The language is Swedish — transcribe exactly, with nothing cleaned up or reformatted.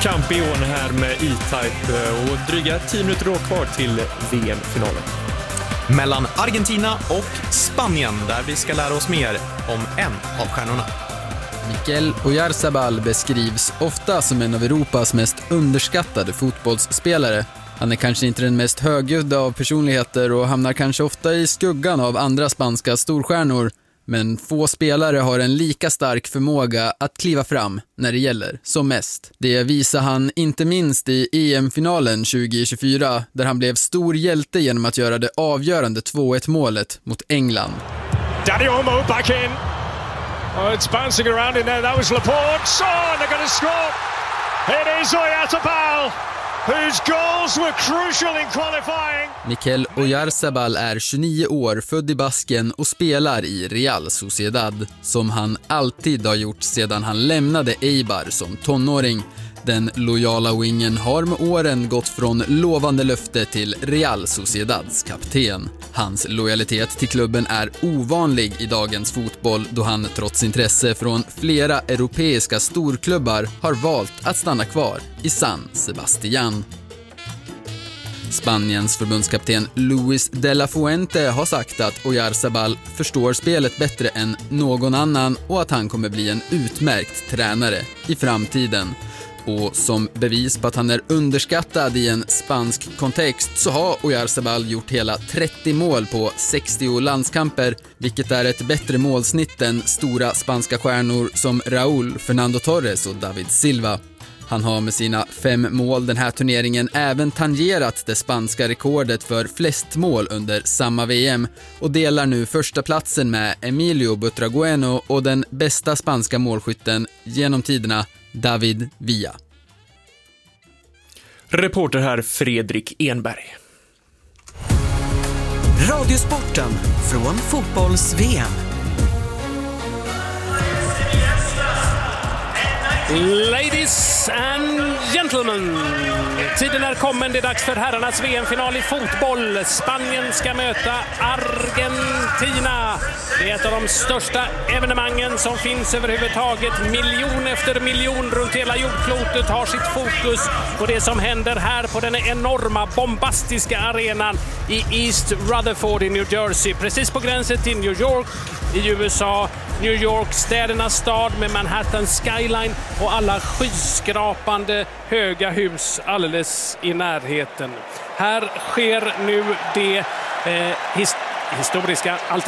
Campion här med E-Type och dryga tio minuter då kvar till V M-finalen. Mellan Argentina och Spanien, där vi ska lära oss mer om en av stjärnorna. Mikel Oyarzabal beskrivs ofta som en av Europas mest underskattade fotbollsspelare. Han är kanske inte den mest högljudda av personligheter och hamnar kanske ofta i skuggan av andra spanska storstjärnor. Men få spelare har en lika stark förmåga att kliva fram när det gäller som mest. Det visar han inte minst i E M-finalen tjugo tjugofyra, där han blev stor hjälte genom att göra det avgörande två ett målet mot England. Dani Olmo back in. Oh, it's bouncing around in there. That was Laporte. So they're going to score. It is Oyarzabal, whose goals were crucial in qualifying. Mikel Oyarzabal är tjugonio år, född i Basken och spelar i Real Sociedad, som han alltid har gjort sedan han lämnade Eibar som tonåring. Den lojala wingen har med åren gått från lovande löfte till Real Sociedads kapten. Hans lojalitet till klubben är ovanlig i dagens fotboll, då han trots intresse från flera europeiska storklubbar har valt att stanna kvar i San Sebastián. Spaniens förbundskapten Luis de la Fuente har sagt att Oyarzabal förstår spelet bättre än någon annan och att han kommer bli en utmärkt tränare i framtiden. Och som bevis på att han är underskattad i en spansk kontext så har Oyarzabal gjort hela trettio mål på sextio landskamper, vilket är ett bättre målsnitt än stora spanska stjärnor som Raúl, Fernando Torres och David Silva. Han har med sina fem mål den här turneringen även tangerat det spanska rekordet för flest mål under samma V M och delar nu första platsen med Emilio Butragueno och den bästa spanska målskytten genom tiderna, David Villa. Reporter här Fredrik Enberg. Radiosporten från fotbolls-V M. Ladies and gentlemen, tiden är kommen. Det är dags för herrarnas V M-final i fotboll. Spanien ska möta Argentina. Det är ett av de största evenemangen som finns överhuvudtaget. Miljon efter miljon runt hela jordklotet har sitt fokus på det som händer här på den enorma, bombastiska arenan i East Rutherford i New Jersey. Precis på gränsen till New York i U S A. New York, städernas stad med Manhattan skyline och alla skyskrapande höga hus alldeles i närheten. Här sker nu det eh, his- historiska